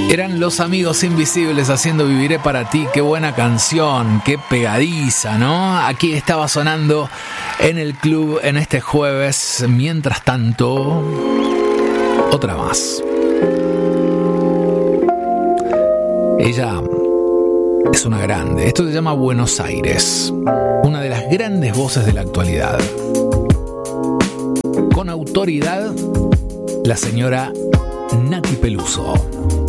Eran Los Amigos Invisibles haciendo Viviré para ti. Qué buena canción, qué pegadiza, ¿no? Aquí estaba sonando en el club en este jueves. Mientras tanto, otra más. Ella es una grande. Esto se llama Buenos Aires. Una de las grandes voces de la actualidad. Con autoridad, la señora Nati Peluso.